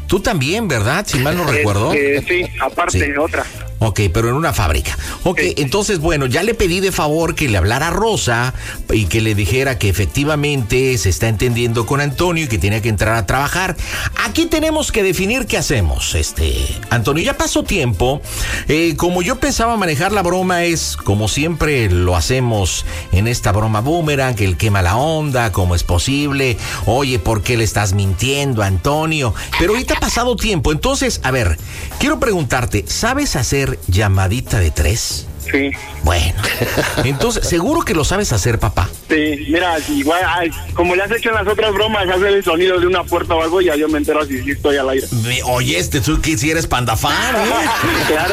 Tú también, ¿verdad? Si mal no recuerdo. Sí, aparte Sí. otra. Ok, pero en una fábrica. Ok, Sí. entonces, bueno, ya le pedí de favor que le hablara a Rosa y que le dijera que efectivamente se está entendiendo con Antonio y que tiene que entrar a trabajar. Aquí tenemos que definir qué hacemos, Antonio. Ya pasó tiempo. Como yo pensaba manejar la broma es como siempre lo hacemos en esta broma boomerang, que él quema la onda, cómo es posible. Oye, ¿por qué le estás mintiendo, Antonio? Pero ahorita ha pasado tiempo. Entonces, a ver, quiero preguntarte, ¿sabes hacer llamadita de 3? Sí. Bueno, entonces, ¿seguro que lo sabes hacer, papá? Sí, mira, igual, como le has hecho en las otras bromas, hacer el sonido de una puerta o algo, ya yo me entero si sí estoy al aire. Oye, tú que si eres pandafán, ¿eh? Claro.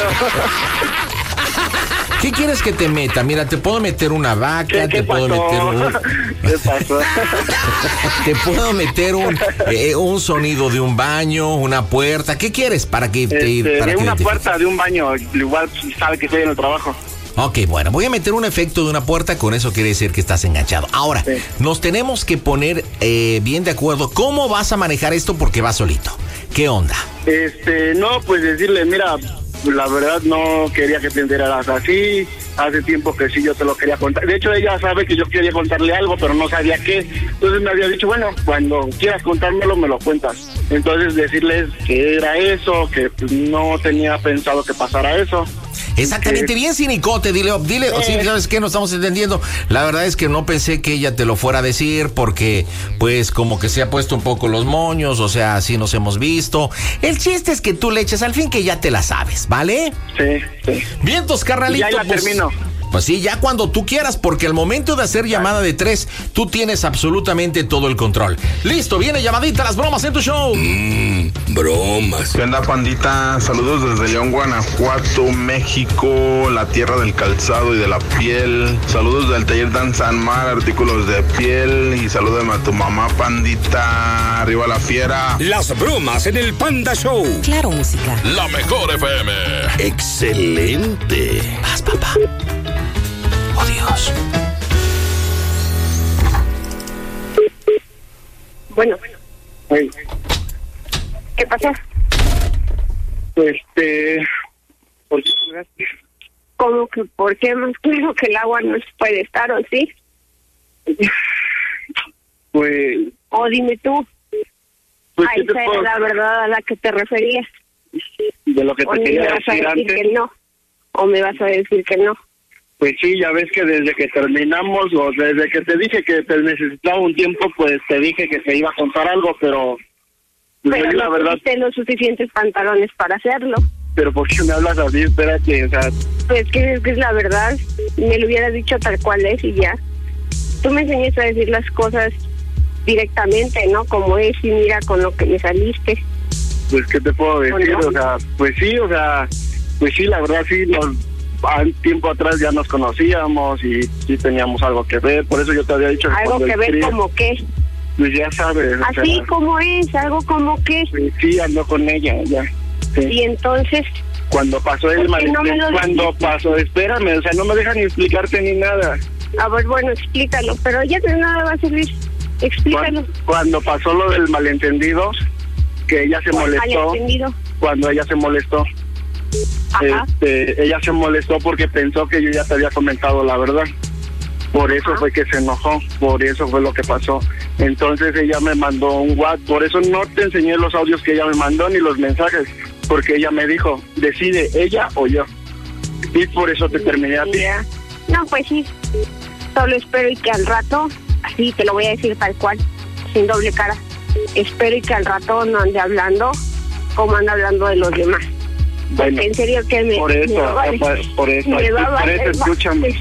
¿Qué quieres que te meta? Mira, te puedo meter una vaca, ¿Qué te puedo pasó? meter ¿Qué pasó? te puedo meter un sonido de un baño, una puerta. ¿Qué quieres para que de una identifiques? puerta, de un baño, igual sabe que estoy en el trabajo. Ok, bueno, voy a meter un efecto de una puerta, con eso quiere decir que estás enganchado. Ahora, Sí. nos tenemos que poner bien de acuerdo. ¿Cómo vas a manejar esto? Porque vas solito. ¿Qué onda? No, pues decirle, mira, la verdad no quería que te enteraras así. Hace tiempo que sí yo te lo quería contar. De hecho, ella sabe que yo quería contarle algo, pero no sabía qué. Entonces me había dicho, bueno, cuando quieras contármelo, me lo cuentas. Entonces decirles que era eso, que no tenía pensado que pasara eso. Exactamente, bien cinicote, dile, o sí, ¿sabes qué? No estamos entendiendo. La verdad es que no pensé que ella te lo fuera a decir porque, pues, como que se ha puesto un poco los moños, o sea, así nos hemos visto. El chiste es que tú le eches al fin que ya te la sabes, ¿vale? Sí. Vientos, carnalito. Ya termino. Pues sí, ya cuando tú quieras, porque al momento de hacer llamada de 3, tú tienes absolutamente todo el control. Listo, viene llamadita, las bromas en tu show. Bromas. ¿Qué onda, pandita? Saludos desde León, Guanajuato, México, la tierra del calzado y de la piel. Saludos del taller Dan San Mar, artículos de piel. Y salúdame a tu mamá, pandita. Arriba la fiera. Las bromas en el Panda Show. Claro, música. La mejor FM. Excelente. Vas, papá. Oh, Dios. Bueno, Hey, ¿qué pasó? ¿por qué jugaste? ¿Cómo que por qué? Más claro que el agua no se puede estar, ¿o sí? Pues, O dime tú, ¿qué ahí te esa puedo- era la verdad a la que te referías. de lo que O te me quería vas a decir decir antes? que no, o me vas a decir que no. Pues sí, ya ves que desde que terminamos o desde que te dije que te necesitaba un tiempo, pues te dije que te iba a contar algo, pero pues, Pero la no verdad, tuviste los suficientes pantalones para hacerlo. pero ¿por qué me hablas así? Espérate, o sea, Pues que es la verdad, me lo hubieras dicho tal cual es y ya. Tú me enseñaste a decir las cosas directamente, ¿no? Como es, y mira con lo que me saliste. pues ¿qué te puedo decir? no? O sea, pues sí, la verdad sí, tiempo atrás ya nos conocíamos y sí teníamos algo que ver, por eso yo te había dicho que Algo cuando que ver escribas, como qué. pues ya sabes, o Así sea, como es, algo como qué. pues sí, ando con ella, ya. Sí. Y entonces, Cuando pasó el ¿por qué no me lo cuando dijiste? pasó, espérame, o sea, no me dejan ni explicarte ni nada. a ver, bueno, explícalo, pero ya de nada va a servir. Explícalo. Cuando pasó lo del malentendido, que ella se molestó, Malentendido. cuando ella se molestó, Ajá. ella se molestó porque pensó que yo ya te había comentado la verdad. Por eso Ajá. fue que se enojó, por eso fue lo que pasó. Entonces ella me mandó un WhatsApp, por eso no te enseñé los audios que ella me mandó ni los mensajes, porque ella me dijo, decide ella o yo. Y por eso te terminé a ti. Ya. No, pues sí. Solo espero y que al rato, así te lo voy a decir tal cual, sin doble cara. Espero y que al rato no ande hablando como anda hablando de los demás. Porque Bueno, en serio que me... por eso, me va a valer- por eso, me va a valer- escúchame,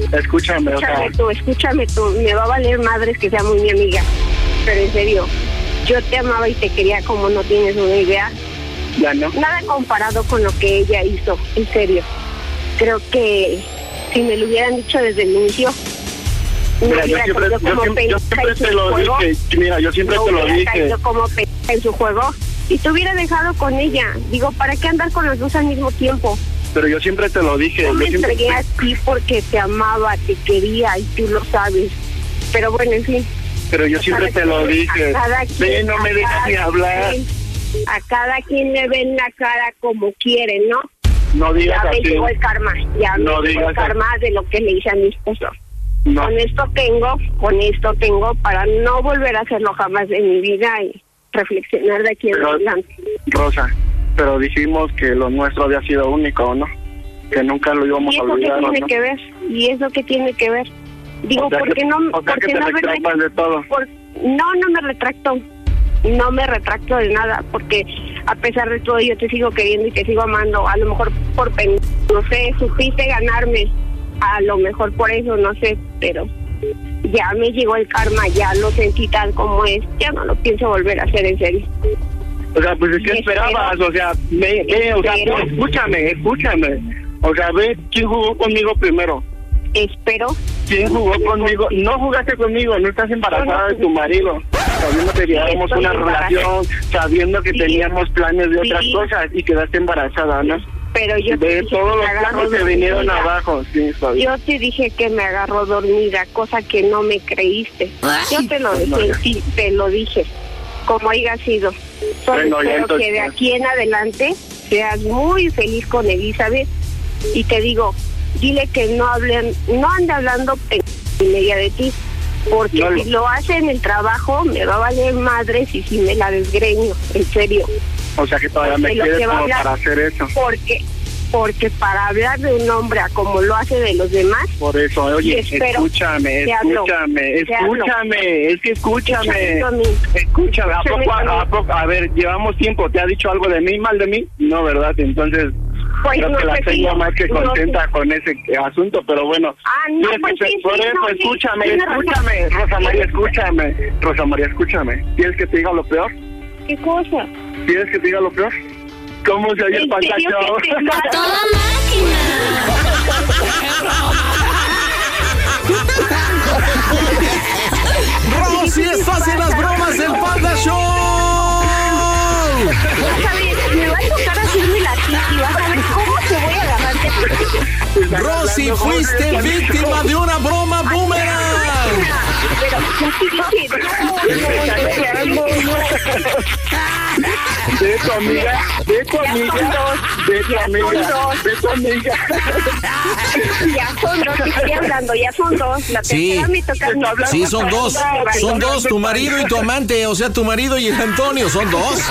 o sea, Escúchame tú, me va a valer madres que sea muy mi amiga, pero en serio, yo te amaba y te quería como no tienes una idea, ya no. nada comparado con lo que ella hizo, en serio. Creo que si me lo hubieran dicho desde el inicio, me Mira, yo hubiera siempre, caído como yo pendeja siempre en su te lo juego, dije, mira, yo siempre me te lo hubiera dije. caído como pendeja en su juego y te hubiera dejado con ella. Digo, ¿para qué andar con los dos al mismo tiempo? Pero yo siempre te lo dije. Yo me yo siempre- entregué a ti porque te amaba, te quería y tú lo sabes. Pero bueno, en fin. Pero yo siempre te lo dije. Cada Ve, no me dejas ni hablar. A cada quien le ven la cara como quieren, ¿no? No digas ya así. me llegó el karma, ya No me llegó el digas karma de lo que le hice a mi esposo. No. Con esto tengo para no volver a hacerlo jamás en mi vida y reflexionar de aquí en Pero, adelante. Rosa, pero dijimos que lo nuestro había sido único, ¿no? Que nunca lo íbamos ¿Y a eso qué olvidar, tiene ¿no? que ver? ¿Y eso qué tiene que ver? Digo, O sea ¿por qué no? o sea ¿por que qué te no retractas de todo. No me retracto. No me retracto de nada, porque a pesar de todo yo te sigo queriendo y te sigo amando. A lo mejor no sé, supiste ganarme. A lo mejor por eso, no sé, pero ya me llegó el karma, ya lo sentí tal como es. Ya no lo pienso volver a hacer, en serio. O sea, pues, ¿qué Y esperabas? O sea, o sea, escúchame. O sea, ve quién jugó conmigo primero. Espero. ¿Quién jugó conmigo? No jugaste conmigo, no estás embarazada de tu marido. Sabiendo que llevábamos estoy una relación, sabiendo que Sí. teníamos planes de otras Sí. cosas y quedaste embarazada, ¿no? Pero yo te De dije todos que los me agarró planes se vinieron dormida. abajo, sí, Fabi. Yo te dije que me agarró dormida, cosa que no me creíste. Yo te lo dije, sí, te lo dije, como haya sido. Solo Bueno, ya espero entonces- que de aquí en adelante seas muy feliz con Elizabeth. Y te digo, dile que no ande hablando media de ti. Porque No, si lo hace en el trabajo, me va a valer madres y si me la desgreño, en serio. O sea que todavía me De lo quieres que va a como hablar. para hacer eso. Porque para hablar de un hombre a como lo hace de los demás, Por eso, oye, Espero. escúchame, Te hablo. es que escúchame. Escúchame a mí. Escúchame, Escúchame a mí. a ver, llevamos tiempo, ¿te ha dicho algo de mí, mal de mí? No, ¿verdad? Entonces, Pues creo no que la sé si- tengo más que no contenta con ese asunto, pero bueno. No, Tienes pues que sí, por sí, eso, no, sí, escúchame, tienes razón. Rosa María, escúchame. ¿Quieres que te diga lo peor? ¿Qué cosa? ¿Quieres que te diga lo peor? ¿Cómo se oye el ¿En serio pantacho? que te mata? ¡Toda máquina! Rosy, estás en las bromas del Panda Show. Vas a ver, me va a tocar hacerme la así y vas a ver cómo te voy a agarrar de Rosy, fuiste víctima de una broma boomerang. Pero ya te dije, no. De tu amiga. Ya son dos, te estoy hablando, ya son dos. La Sí. tercera me toca a mí. Sí, son dos, tu marido y tu amante, o sea, tu marido y el Antonio, son dos.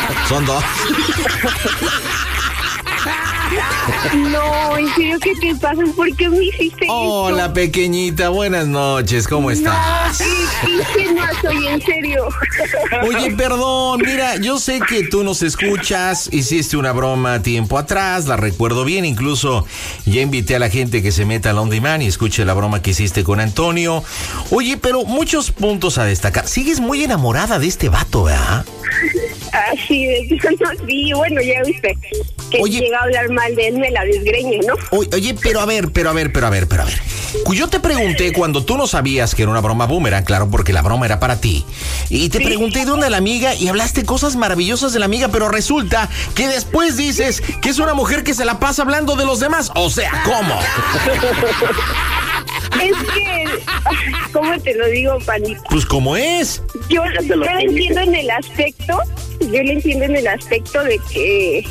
No, en serio, ¿qué te pasa? ¿Por qué me hiciste esto? Hola, pequeñita, buenas noches, ¿cómo estás? ¿Qué no soy en serio? Oye, perdón, mira, yo sé que tú nos escuchas, hiciste una broma tiempo atrás, la recuerdo bien, incluso ya invité a la gente que se meta al On Demand y escuche la broma que hiciste con Antonio. Oye, pero muchos puntos a destacar. Sigues muy enamorada de este vato, ¿verdad? Así de sí, bueno, ya viste que Oye. llega a hablar mal de él, me la desgreñe, ¿no? Oye, pero a ver. Yo te pregunté cuando tú no sabías que era una broma boomerang, claro, porque la broma era para ti. Y te pregunté de dónde la amiga y hablaste cosas maravillosas de la amiga, pero resulta que después dices que es una mujer que se la pasa hablando de los demás. O sea, ¿cómo? Es que, ¿cómo te lo digo, panita? Pues, ¿cómo es? Yo le entiendo en el aspecto, de que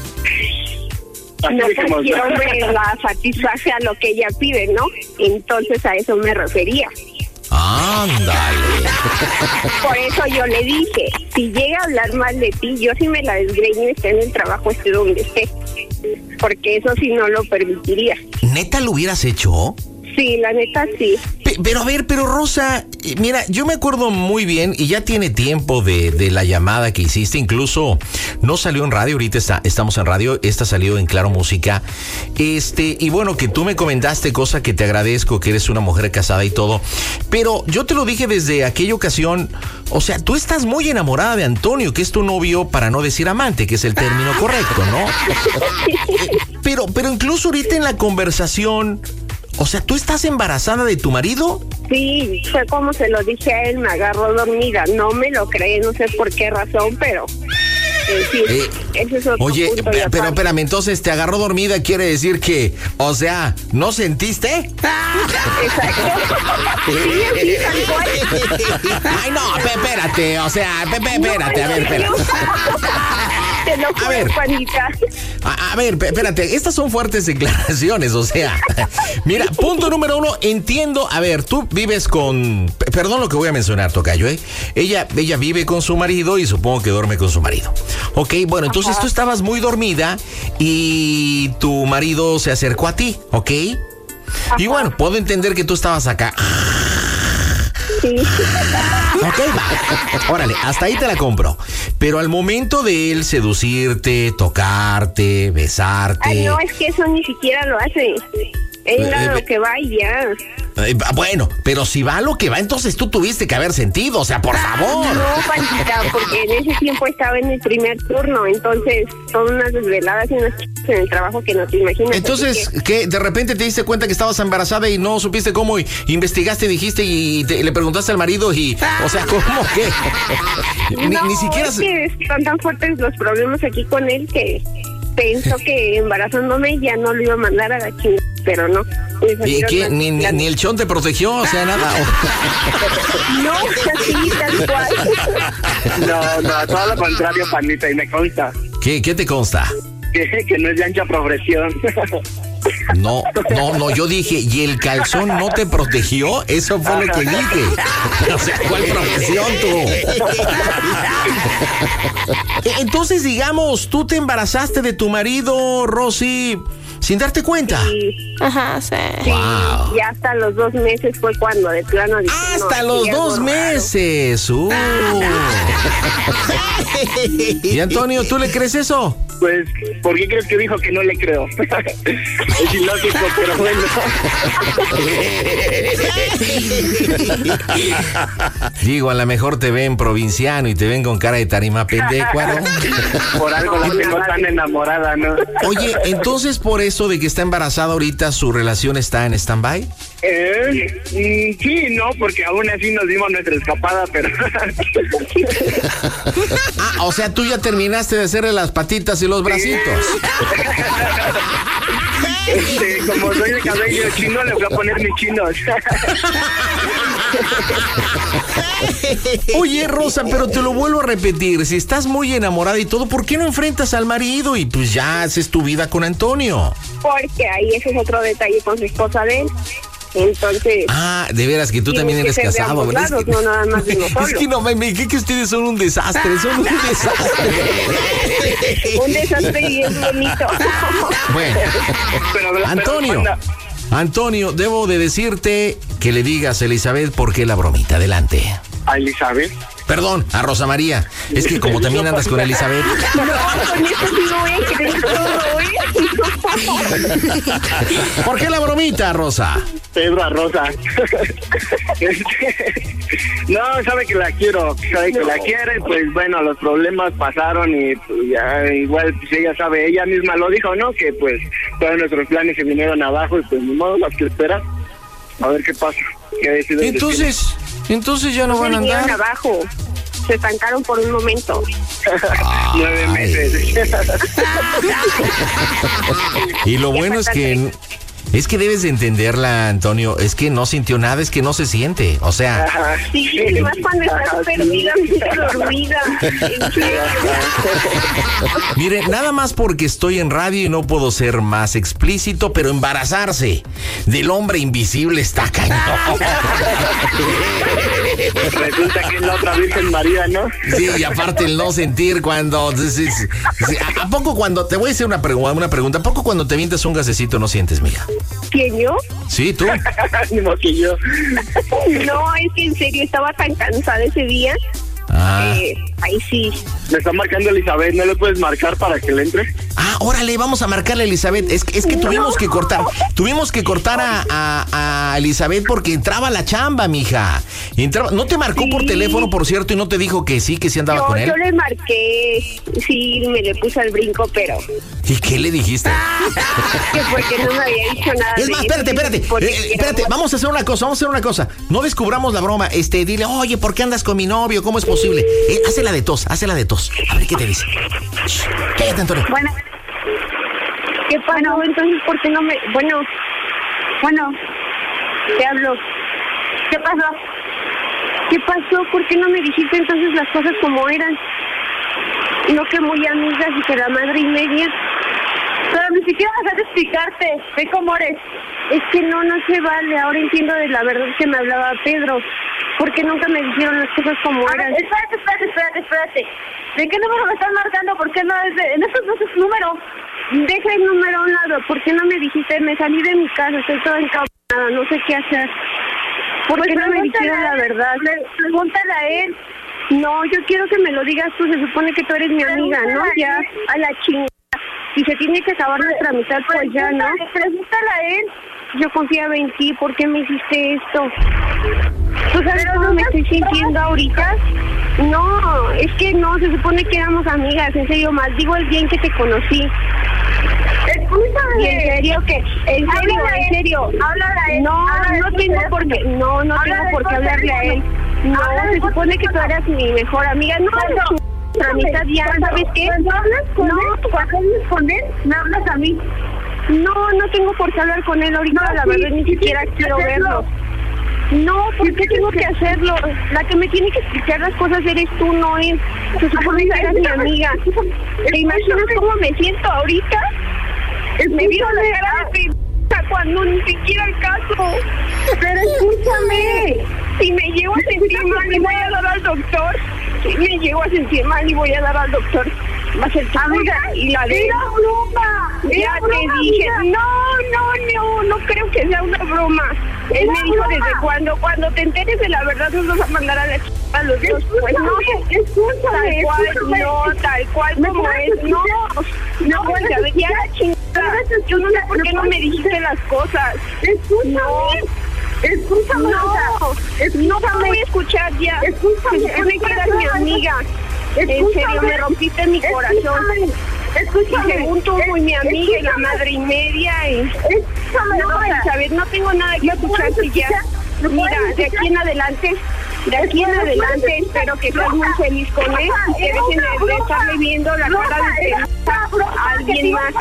no cualquier hombre la satisface a lo que ella pide, ¿no? Entonces a eso me refería. Ándale. Por eso yo le dije, si llega a hablar mal de ti, yo sí me la desgreño, esté en el trabajo, esté donde esté. Porque eso sí no lo permitiría. ¿Neta lo hubieras hecho? Sí, la neta sí. Pero Rosa, mira, yo me acuerdo muy bien y ya tiene tiempo de la llamada que hiciste, incluso no salió en radio, ahorita estamos en radio, esta salió en Claro Música, y bueno, que tú me comentaste, cosa que te agradezco, que eres una mujer casada y todo, pero yo te lo dije desde aquella ocasión, o sea, tú estás muy enamorada de Antonio, que es tu novio, para no decir amante, que es el término correcto, ¿no? Pero incluso ahorita en la conversación, o sea, ¿tú estás embarazada de tu marido? Sí, fue como se lo dije a él, me agarró dormida. No me lo cree, no sé por qué razón, pero sí, ese es otro Oye, punto. pero espérame, entonces te agarró dormida, quiere decir que, o sea, ¿no sentiste? Exacto. Sí, así, tal cual. Ay, no, espérate, o sea, espérate, a ver, espérate. Te lo juro, A ver. Juanita. A ver, espérate, estas son fuertes declaraciones, o sea, mira, punto número 1, entiendo, a ver, tú vives con, perdón lo que voy a mencionar, tocayo, ella vive con su marido y supongo que duerme con su marido, ok, bueno, entonces tú estabas muy dormida y tu marido se acercó a ti, ok, y bueno, puedo entender que tú estabas acá. Sí. Ok, va. Órale, hasta ahí te la compro. Pero al momento de él seducirte, tocarte, besarte. Ay, no, es que eso ni siquiera lo hace. Él a lo que va y ya. Bueno, pero si va a lo que va, entonces tú tuviste que haber sentido, o sea, por favor. No, Panchita, porque en ese tiempo estaba en el primer turno, entonces son unas desveladas y unas chicas en el trabajo que no te imaginas. Entonces, ¿qué? ¿De repente te diste cuenta que estabas embarazada y no supiste cómo? Y investigaste, dijiste y le preguntaste al marido y... O sea, ¿cómo qué? Ni siquiera... Es que están tan fuertes los problemas aquí con él que pensó que embarazándome ya no lo iba a mandar a la chingada, pero no. ¿Y qué? ¿Ni el chon te protegió? O sea, nada. No, así, tal cual. No, todo lo contrario, Panita, y me consta. ¿Qué te consta? Que no es de ancha progresión. No, yo dije, ¿y el calzón no te protegió? Eso fue lo que dije. O sea, ¿cuál profesión tú? Entonces, digamos, tú te embarazaste de tu marido, Rosy, sin darte cuenta. Sí. Ajá, sí. Wow. Y hasta los 2 meses fue cuando de plano dije, Hasta no, los sí, 2 algo meses. Y Antonio, ¿tú le crees eso? Pues, ¿por qué crees que dijo que no le creo? Es ilógico, pero bueno. Digo, a lo mejor te ven provinciano y te ven con cara de tarima pendecuaro. Por algo la tengo tan enamorada, ¿no? Oye, entonces por eso de que está embarazada ahorita, ¿su relación está en stand-by? Sí, no, porque aún así nos dimos nuestra escapada, pero... Ah, o sea, tú ya terminaste de hacerle las patitas y los bracitos. Como soy de cabello chino, le voy a poner mis chinos. Oye, Rosa, pero te lo vuelvo a repetir, si estás muy enamorada y todo, ¿por qué no enfrentas al marido y pues ya haces tu vida con Antonio? Porque ahí ese es otro detalle con su esposa de él. Entonces... Ah, de veras que tú también eres que ser de casado, ambos ¿verdad? lados, no nada más de uno Es solo. que no, me que ustedes son un desastre, Un desastre y es bonito. Bueno, Antonio, debo de decirte que le digas a Elizabeth por qué la bromita. Adelante. ¿A Elizabeth? Perdón, a Rosa María. Es que como también andas con Elizabeth. No, con eso sí lo voy a creer todo, ¿Por qué la bromita, Rosa? Pedro a Rosa. No, sabe que la quiero, sabe que la quiere, pues bueno, los problemas pasaron y pues, ya, igual pues ella sabe, ella misma lo dijo, ¿no? Que pues todos nuestros planes se vinieron abajo y pues ni modo, más que esperar. A ver qué pasa. ¿Qué decide el destino? Entonces ya no van a vinieron andar. abajo. Se estancaron por un momento. 9 meses. Y lo bueno es que debes de entenderla, Antonio, es que no sintió nada, es que no se siente, o sea... Sí, más cuando estás perdidamente dormida. En serio. Mire, nada más porque estoy en radio y no puedo ser más explícito, pero embarazarse del hombre invisible está cañón. Resulta que es la otra Virgen María, ¿no? Sí, y aparte el no sentir cuando... ¿A poco cuando... Te voy a hacer una pregunta, ¿a poco cuando te vientes un gasecito no sientes, mija? ¿Quién, yo? Sí, tú. Mismo que yo. No, es que en serio estaba tan cansada ese día. Ahí sí. Me está marcando Elizabeth, ¿no le puedes marcar para que le entre? Ah, órale, vamos a marcarle a Elizabeth. Es que tuvimos que cortar a Elizabeth porque entraba a la chamba, mija. No te marcó por teléfono, por cierto, y no te dijo que sí andaba con él. Yo le marqué, sí, me le puse al brinco, pero... ¿Y qué le dijiste? Que porque no me había dicho nada. Es más, espérate, vamos a hacer una cosa. No descubramos la broma. Dile, oye, ¿por qué andas con mi novio? ¿Cómo es posible? Hace la de tos. A ver qué te dice. Cállate, Antonio. Bueno. ¿Qué pasó? Entonces, ¿por qué no me...? Bueno, te hablo. ¿Qué pasó? ¿Por qué no me dijiste entonces las cosas como eran? No que muy amigas y que la madre y media. Pero ni siquiera me dejas explicarte de cómo eres. Es que no se vale. Ahora entiendo de la verdad que me hablaba Pedro. Porque nunca me dijeron las cosas como eran. Espérate. ¿De qué número me estás marcando? ¿Por qué no es de... En estos no es tu número. Deja el número a un lado. ¿Por qué no me dijiste? Me salí de mi casa, estoy toda encabronada, no sé qué hacer. ¿Por qué no me dijeron la verdad? Pregúntale a él. No, yo quiero que me lo digas tú. Se supone que tú eres mi amiga, ¿no? Ya, a la chingada. Si se tiene que acabar nuestra amistad, pues ya, ¿no? Pregúntale a él. Yo confiaba en ti. ¿Por qué me hiciste esto? ¿Tú sabes cómo me estoy sintiendo ahorita? No, es que no, se supone que éramos amigas, en serio, maldigo el bien que te conocí. Escúchame. ¿Y en serio qué? ¿En serio? Háblale a él. No tengo por qué, no tengo por qué hablarle a él. No, se supone que tú eras mi mejor amiga. No, nuestra amistad ya, ¿sabes qué? Cuando hablas con él, me hablas a mí. No tengo por qué hablar con él ahorita, la verdad ni siquiera quiero verlo. No, ¿por qué tengo que hacerlo? La que me tiene que explicar las cosas eres tú, no él. Se supone que eres mi amiga. ¿Te imaginas cómo me siento ahorita? Me vio la cara de cuando ni siquiera el caso. Pero escúchame. Si me llego a sentir mal y voy a dar al doctor. Va a ser tu culpa y la de... ¡Era broma! Ya te dije. No creo que sea una broma. Él me dijo desde cuando te enteres de la verdad nos vas a mandar a la chica a los dos. Pues no, escúchame. Tal cual como es. No, pues ya la chingada. Yo no sé por qué no me dijiste las cosas. Escúchame. No voy a escuchar ya. Escúchame. Se supone que eras mi amiga. En serio, me rompiste mi corazón. Escúchame. Y según tú, muy mi amiga y la madre y media. No, Elizabeth, no tengo nada que escucharte ya. Mira, de aquí en adelante espero que seas muy feliz con él y que dejen de estarle viendo la cara de a alguien más.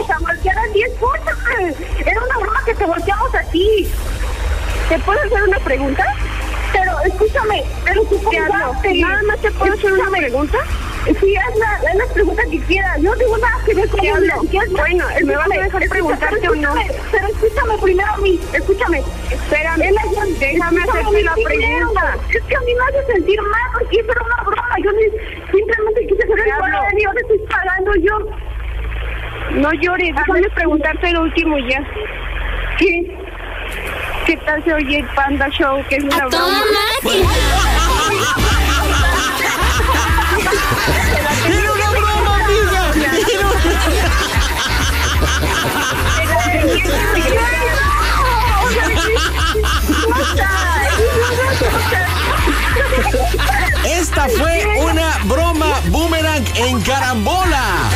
Era una broma que te volteamos a ti. ¿Te puedo hacer una pregunta? Pero escúchame, ¿Qué hablo? ¿Nada más te puedo hacer una pregunta? Sí, haz la pregunta que quieras. Yo no tengo nada que ver con ¿Qué eso. hablo? Bueno, ¿me vas a dejar preguntarte o no? Pero escúchame primero a mí. Escúchame. Espérame, déjame hacerte la pregunta. Es que a mí me hace sentir mal porque eso era una broma. Yo simplemente quise hacer el favor y ahora estoy pagando yo. No llores, déjame preguntarte lo último ya. ¿Qué tal se oye el Panda Show? Que es una broma. ¡Era una broma, amiga! Esta fue una broma boomerang en carambola.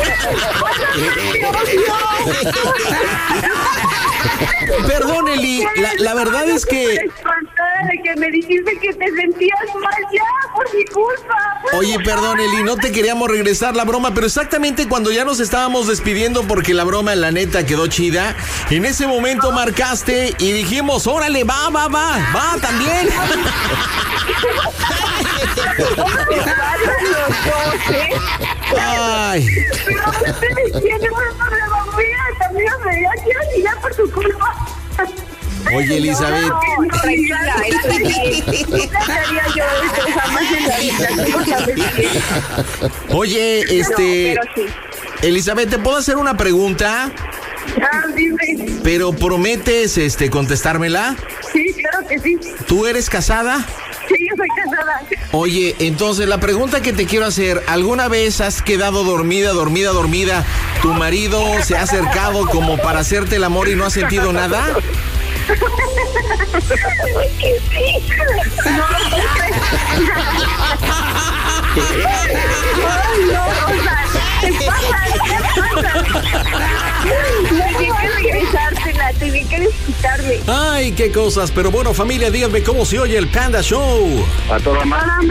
Perdón, Eli, la verdad es que... De que me dijiste que te sentías mal ya por mi culpa. Oye, perdón, Eli, no te queríamos regresar la broma, pero exactamente cuando ya nos estábamos despidiendo porque la broma, la neta, quedó chida, en ese momento marcaste y dijimos, órale, va también. Ay. Pero ustedes tienen un problema. Mira, también me quiero tirar por tu culpa. Oye, Elizabeth. No, tranquila, estoy bien. No haría yo esto jamás en la vida. Oye, Pero sí. Elizabeth, ¿te puedo hacer una pregunta? Dime. Pero prometes contestármela. Sí, claro que sí. ¿Tú eres casada? Sí, yo soy casada. Oye, entonces la pregunta que te quiero hacer, ¿alguna vez has quedado dormida? ¿Tu marido se ha acercado como para hacerte el amor y no has sentido nada? Que sí. No lo sé. Ay, no, Rosa. ¿Qué pasa? Tenía que regresártela, tenía que desquitarme. Ay, qué cosas. Pero bueno, familia, díganme cómo se oye el Panda Show. A toda madre.